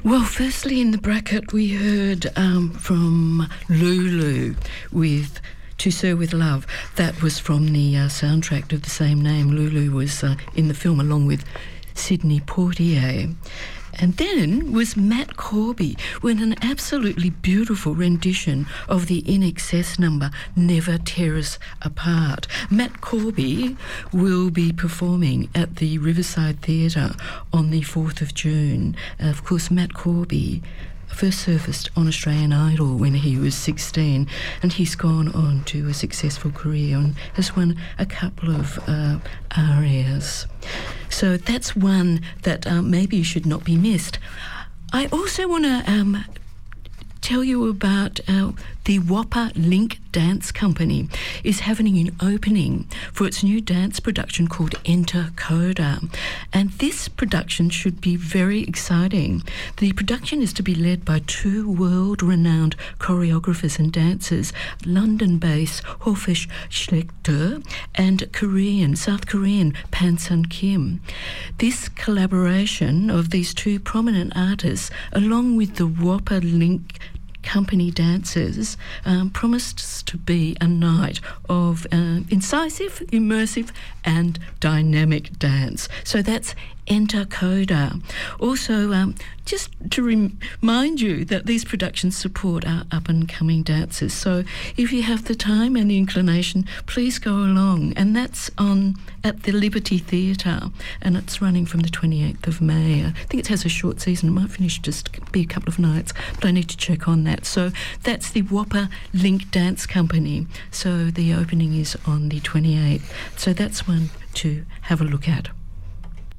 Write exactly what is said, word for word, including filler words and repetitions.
Well, firstly in the bracket we heard um, from Lulu with To Sir With Love. That was from the uh, soundtrack of the same name. Lulu was uh, in the film along with Sidney Poitier. And then was Matt Corby with an absolutely beautiful rendition of the I N X S number Never Tear Us Apart. Matt Corby will be performing at the Riverside Theatre on the fourth of June. Uh, of course, Matt Corby first surfaced on Australian Idol when he was sixteen, and he's gone on to a successful career and has won a couple of uh, arias. So that's one that um, maybe should not be missed. I also want to um, tell you about uh, the Whopper Link Dance Company is having an opening for its new dance production called Enter Coda. And this production should be very exciting. The production is to be led by two world-renowned choreographers and dancers, London-based Hofesh Schlechter and Korean, South Korean Pansun Kim. This collaboration of these two prominent artists, along with the Whopper Link Company dancers, um, promised to be a night of uh, incisive, immersive and dynamic dance. So that's Enter Coda. Also, um, just to rem- remind you that these productions support our up-and-coming dancers. So if you have the time and the inclination, please go along. And that's on at the Liberty Theatre, and it's running from the twenty-eighth of May. I think it has a short season. It might finish just be a couple of nights, but I need to check on that. So that's the Whopper Link Dance Company. So the opening is on the twenty-eighth. So that's one to have a look at.